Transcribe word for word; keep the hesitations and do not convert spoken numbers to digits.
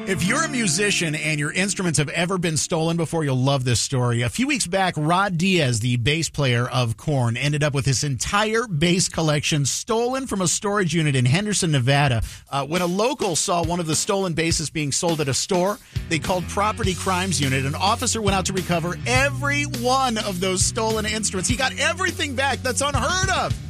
If you're a musician and your instruments have ever been stolen before, you'll love this story. A few weeks back, Rod Diaz, the bass player of Korn, ended up with his entire bass collection stolen from a storage unit in Henderson, Nevada. Uh, when a local saw one of the stolen basses being sold at a store, they called Property Crimes Unit. An officer went out to recover every one of those stolen instruments. He got everything back. That's unheard of.